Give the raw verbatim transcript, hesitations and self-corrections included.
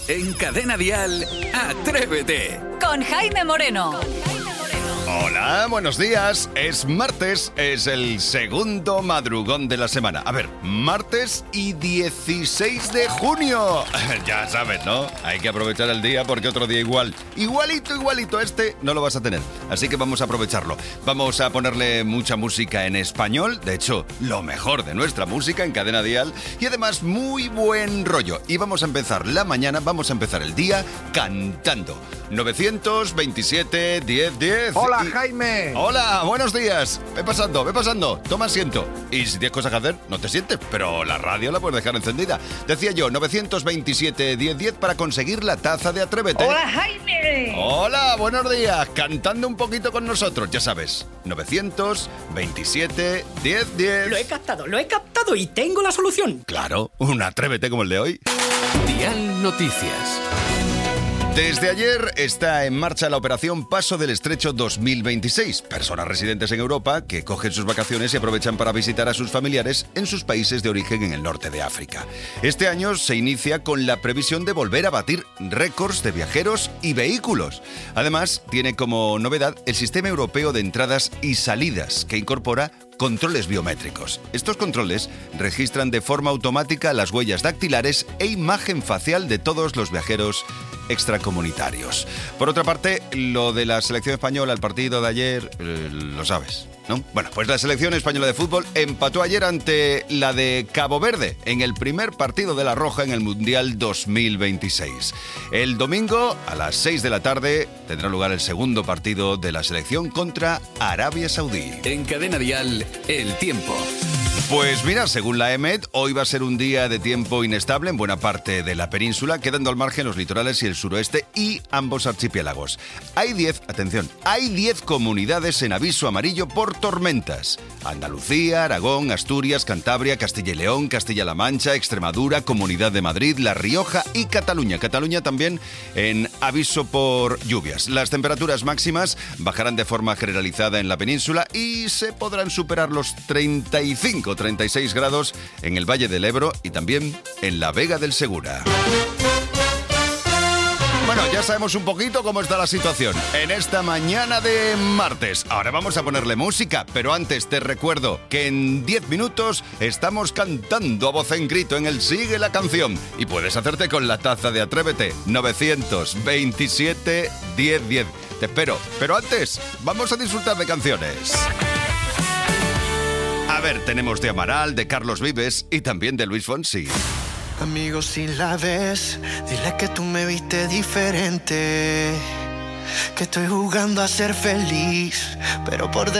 En Cadena Dial, Atrévete. Con Jaime Moreno. Hola, buenos días. Es martes, es el segundo madrugón de la semana. A ver, martes y dieciséis de junio. Ya sabes, ¿no? Hay que aprovechar el día porque otro día igual, igualito, igualito este no lo vas a tener. Así que vamos a aprovecharlo. Vamos a ponerle mucha música en español. De hecho, lo mejor de nuestra música en Cadena Dial. Y además, muy buen rollo. Y vamos a empezar la mañana, vamos a empezar el día cantando. novecientos veintisiete, diez, diez. Hola, Y... Jaime. Hola, buenos días. Ve pasando, ve pasando. Toma asiento. Y si tienes cosas que hacer, no te sientes, pero la radio la puedes dejar encendida. Decía yo, novecientos veintisiete, diez, diez para conseguir la taza de Atrévete. Hola, Jaime. Hola, buenos días. Cantando un poquito con nosotros, ya sabes. novecientos veintisiete, diez, diez. Lo he captado, lo he captado y tengo la solución. Claro, un Atrévete como el de hoy. Dial Noticias. Desde ayer está en marcha la operación Paso del Estrecho dos mil veintiséis. Personas residentes en Europa que cogen sus vacaciones y aprovechan para visitar a sus familiares en sus países de origen en el norte de África. Este año se inicia con la previsión de volver a batir récords de viajeros y vehículos. Además, tiene como novedad el sistema europeo de entradas y salidas, que incorpora controles biométricos. Estos controles registran de forma automática las huellas dactilares e imagen facial de todos los viajeros extracomunitarios. Por otra parte, lo de la selección española, el partido de ayer, eh, lo sabes, ¿no? Bueno, pues la selección española de fútbol empató ayer ante la de Cabo Verde en el primer partido de la Roja en el Mundial dos mil veintiséis. El domingo, a las seis de la tarde, tendrá lugar el segundo partido de la selección contra Arabia Saudí. En Cadena Dial, el tiempo. Pues mira, según la EMET, hoy va a ser un día de tiempo inestable en buena parte de la península, quedando al margen los litorales y el suroeste y ambos archipiélagos. Hay diez, atención, hay diez comunidades en aviso amarillo por tormentas. Andalucía, Aragón, Asturias, Cantabria, Castilla y León, Castilla-La Mancha, Extremadura, Comunidad de Madrid, La Rioja y Cataluña. Cataluña también en aviso por lluvias. Las temperaturas máximas bajarán de forma generalizada en la península y se podrán superar los treinta y cinco, treinta y seis grados en el Valle del Ebro y también en la Vega del Segura. Bueno, ya sabemos un poquito cómo está la situación en esta mañana de martes. Ahora vamos a ponerle música, pero antes te recuerdo que en diez minutos estamos cantando a voz en grito en el Sigue la Canción y puedes hacerte con la taza de Atrévete novecientos veintisiete, diez, diez. Te espero, pero antes vamos a disfrutar de canciones. A ver, tenemos de Amaral, de Carlos Vives y también de Luis Fonsi. Amigo, si la ves, dile que tú me viste diferente, que estoy jugando a ser feliz, pero por